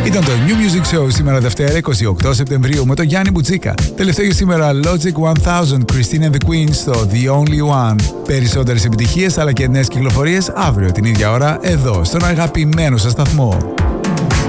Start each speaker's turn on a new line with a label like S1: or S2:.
S1: Ήταν το New Music Show σήμερα Δευτέρα 28 Σεπτεμβρίου με τον Γιάννη Μπουτσίκα. Τελευταίο για σήμερα Logic 1000, Christine and the Queens στο The Only One. Περισσότερες επιτυχίες αλλά και νέες κυκλοφορίες αύριο την ίδια ώρα εδώ στον αγαπημένο σας σταθμό.